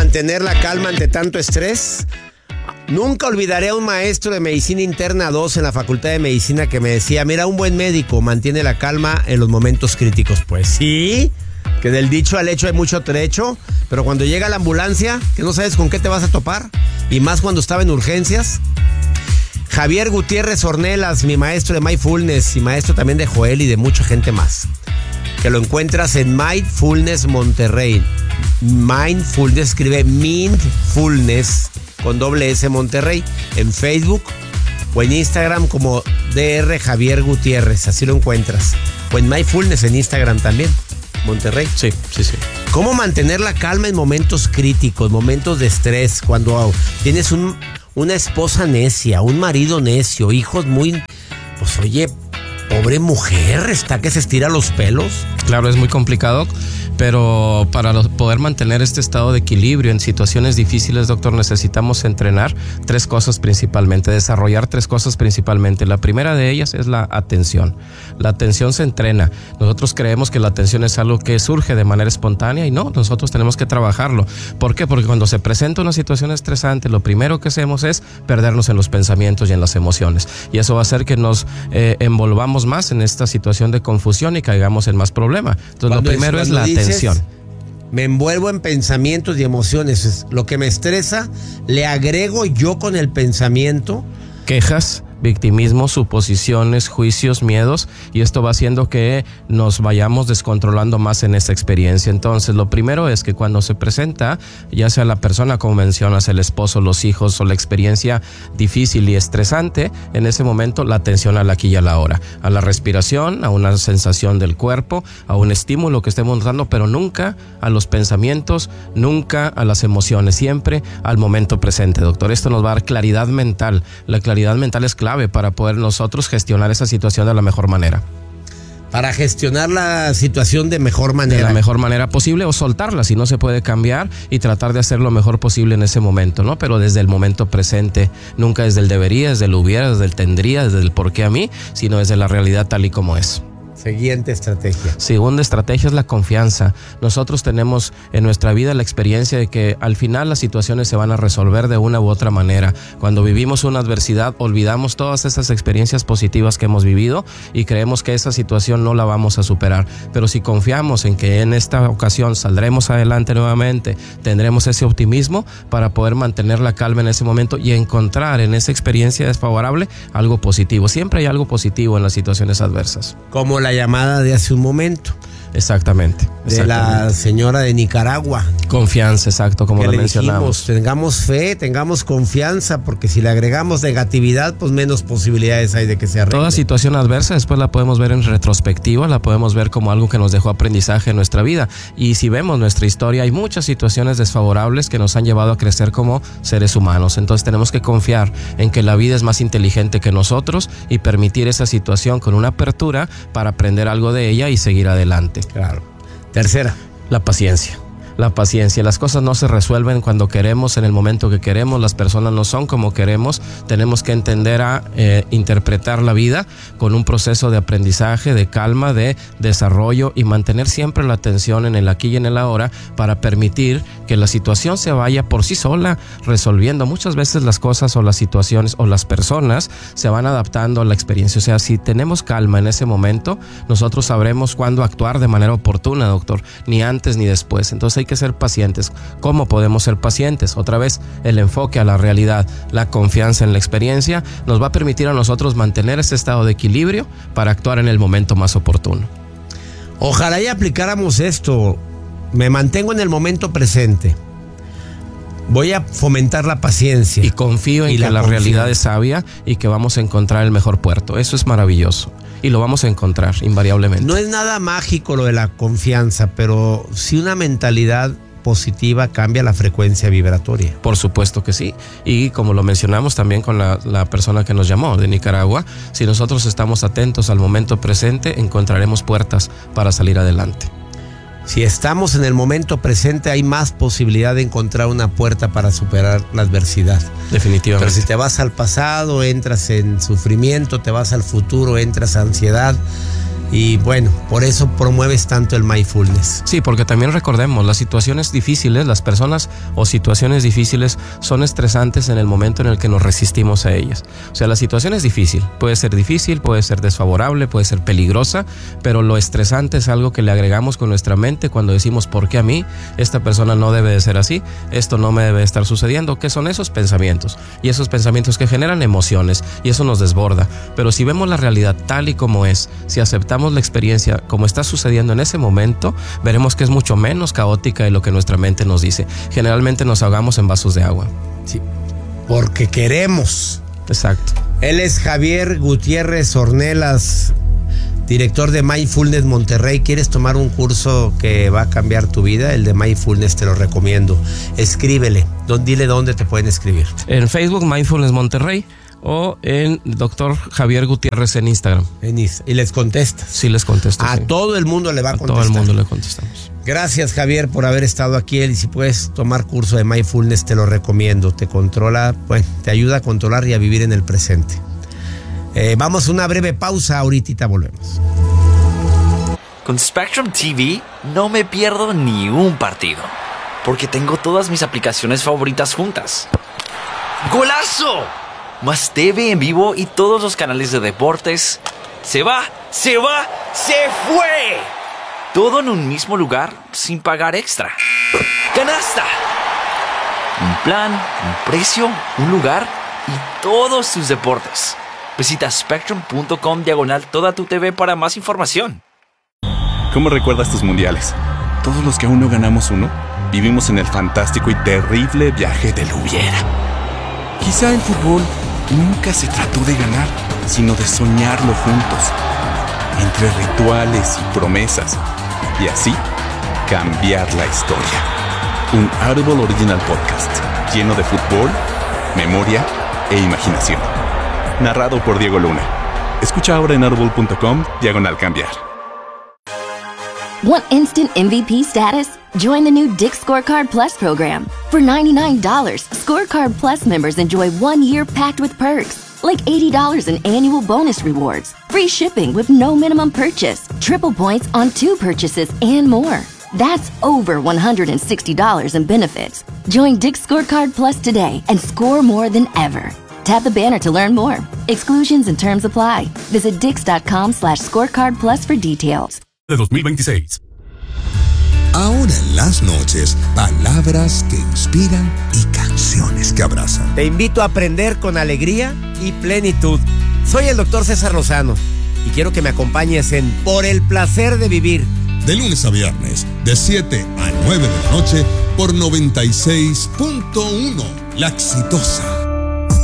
mantener la calma ante tanto estrés? Nunca olvidaré a un maestro de Medicina Interna 2 en la Facultad de Medicina que me decía, mira, un buen médico mantiene la calma en los momentos críticos. Pues sí, que del dicho al hecho hay mucho trecho, pero cuando llega la ambulancia, que no sabes con qué te vas a topar, y más cuando estaba en urgencias. Javier Gutiérrez Ornelas, mi maestro de Mindfulness y maestro también de Joel y de mucha gente más, que lo encuentras en Mindfulness Monterrey. Mindfulness, escribe Mindfulness con doble S Monterrey, en Facebook o en Instagram como Dr. Javier Gutiérrez, así lo encuentras. O en Mindfulness en Instagram también, Monterrey. Sí. ¿Cómo mantener la calma en momentos críticos, momentos de estrés, cuando tienes una esposa necia, un marido necio, hijos muy... Pues oye, pobre mujer, está que se estira los pelos. Claro, es muy complicado, pero para poder mantener este estado de equilibrio en situaciones difíciles, doctor, necesitamos entrenar tres cosas principalmente, desarrollar tres cosas principalmente. La primera de ellas es la atención. La atención se entrena. Nosotros creemos que la atención es algo que surge de manera espontánea y no, nosotros tenemos que trabajarlo. ¿Por qué? Porque cuando se presenta una situación estresante, lo primero que hacemos es perdernos en los pensamientos y en las emociones. Y eso va a hacer que nos envolvamos más en esta situación de confusión y caigamos en más problemas. Entonces, lo primero es la atención. Me envuelvo en pensamientos y emociones. Es lo que me estresa, le agrego yo con el pensamiento. Quejas, victimismo, suposiciones, juicios, miedos, y esto va haciendo que nos vayamos descontrolando más en esta experiencia. Entonces, lo primero es que cuando se presenta, ya sea la persona, como mencionas, el esposo, los hijos o la experiencia difícil y estresante, en ese momento la atención al aquí y a la hora, a la respiración, a una sensación del cuerpo, a un estímulo que estemos dando, pero nunca a los pensamientos, nunca a las emociones, siempre al momento presente, doctor. Esto nos va a dar claridad mental. La claridad mental es clave para poder nosotros gestionar esa situación de la mejor manera. Para gestionar la situación de mejor manera. De la mejor manera posible, o soltarla si no se puede cambiar y tratar de hacer lo mejor posible en ese momento, ¿no? Pero desde el momento presente, nunca desde el debería, desde el hubiera, desde el tendría, desde el por qué a mí, sino desde la realidad tal y como es. Siguiente estrategia. Segunda estrategia es la confianza. Nosotros tenemos en nuestra vida la experiencia de que al final las situaciones se van a resolver de una u otra manera. Cuando vivimos una adversidad, olvidamos todas esas experiencias positivas que hemos vivido y creemos que esa situación no la vamos a superar. Pero si confiamos en que en esta ocasión saldremos adelante nuevamente, tendremos ese optimismo para poder mantener la calma en ese momento y encontrar en esa experiencia desfavorable algo positivo. Siempre hay algo positivo en las situaciones adversas. Como la llamada de hace un momento. Exactamente. De la señora de Nicaragua. Confianza, exacto, como lo mencionamos. Tengamos fe, tengamos confianza, porque si le agregamos negatividad, pues menos posibilidades hay de que se arregle. Toda situación adversa después la podemos ver en retrospectiva, la podemos ver como algo que nos dejó aprendizaje en nuestra vida. Y si vemos nuestra historia, hay muchas situaciones desfavorables que nos han llevado a crecer como seres humanos. Entonces tenemos que confiar en que la vida es más inteligente que nosotros y permitir esa situación con una apertura para aprender algo de ella y seguir adelante. Claro. Tercera, la paciencia. La paciencia. Las cosas no se resuelven cuando queremos, en el momento que queremos. Las personas no son como queremos. Tenemos que entender a interpretar la vida con un proceso de aprendizaje, de calma, de desarrollo y mantener siempre la atención en el aquí y en el ahora para permitir que la situación se vaya por sí sola resolviendo. Muchas veces las cosas o las situaciones o las personas se van adaptando a la experiencia. O sea, si tenemos calma en ese momento, nosotros sabremos cuándo actuar de manera oportuna, doctor. Ni antes ni después. Entonces hay que ser pacientes. ¿Cómo podemos ser pacientes? Otra vez, el enfoque a la realidad, la confianza en la experiencia nos va a permitir a nosotros mantener ese estado de equilibrio para actuar en el momento más oportuno. Ojalá y aplicáramos esto. Me mantengo en el momento presente. Voy a fomentar la paciencia. Y confío en que la realidad es sabia y que vamos a encontrar el mejor puerto. Eso es maravilloso. Y lo vamos a encontrar invariablemente. No es nada mágico lo de la confianza, pero sí una mentalidad positiva cambia la frecuencia vibratoria. Por supuesto que sí. Y como lo mencionamos también con la persona que nos llamó de Nicaragua, si nosotros estamos atentos al momento presente, encontraremos puertas para salir adelante. Si estamos en el momento presente, hay más posibilidad de encontrar una puerta para superar la adversidad. Definitivamente. Pero si te vas al pasado, entras en sufrimiento, te vas al futuro, entras a ansiedad. Y bueno, por eso promueves tanto el mindfulness. Sí, porque también recordemos, las situaciones difíciles, las personas o situaciones difíciles son estresantes en el momento en el que nos resistimos a ellas. O sea, la situación es difícil, puede ser desfavorable, puede ser peligrosa, pero lo estresante es algo que le agregamos con nuestra mente cuando decimos, ¿por qué a mí? Esta persona no debe de ser así, esto no me debe estar sucediendo. ¿Qué son esos pensamientos? Y esos pensamientos que generan emociones, y eso nos desborda. Pero si vemos la realidad tal y como es, si aceptamos la experiencia como está sucediendo en ese momento, veremos que es mucho menos caótica de lo que nuestra mente nos dice. Generalmente nos ahogamos en vasos de agua. Sí, porque queremos. Exacto. Él es Javier Gutiérrez Ornelas, director de Mindfulness Monterrey. ¿Quieres tomar un curso que va a cambiar tu vida? El de Mindfulness te lo recomiendo. Escríbele. Dile dónde te pueden escribir. En Facebook, Mindfulness Monterrey, o en Dr. Javier Gutiérrez en Instagram. Y les contestas. Sí, les contesto. A sí. todo el mundo le va a contestar. A todo el mundo le contestamos. Gracias, Javier, por haber estado aquí. Y si puedes tomar curso de Mindfulness, te lo recomiendo. Te controla, bueno, te ayuda a controlar y a vivir en el presente. Vamos a una breve pausa, ahorita volvemos. Con Spectrum TV no me pierdo ni un partido, porque tengo todas mis aplicaciones favoritas juntas. ¡Golazo! Más TV en vivo y todos los canales de deportes. ¡Se va! ¡Se fue! Todo en un mismo lugar sin pagar extra. ¡Canasta! Un plan, un precio, un lugar y todos tus deportes. Visita spectrum.com/toda tu TV para más información. ¿Cómo recuerdas tus mundiales? Todos los que aún no ganamos uno, vivimos en el fantástico y terrible viaje del hubiera. Quizá el fútbol nunca se trató de ganar, sino de soñarlo juntos, entre rituales y promesas, y así cambiar la historia. Un Audible Original Podcast lleno de fútbol, memoria e imaginación. Narrado por Diego Luna. Escucha ahora en audible.com/cambiar. Want instant MVP status? Join the new Dick's Scorecard Plus program. For $99, Scorecard Plus members enjoy 1 year packed with perks, like $80 in annual bonus rewards, free shipping with no minimum purchase, triple points on 2 purchases, and more. That's over $160 in benefits. Join Dick's Scorecard Plus today and score more than ever. Tap the banner to learn more. Exclusions and terms apply. Visit dix.com/scorecard plus for details. De 2026. Ahora en las noches, palabras que inspiran y canciones que abrazan. Te invito a aprender con alegría y plenitud. Soy el Dr. César Lozano y quiero que me acompañes en Por el Placer de Vivir. De lunes a viernes, de 7 a 9 de la noche, por 96.1, La Exitosa.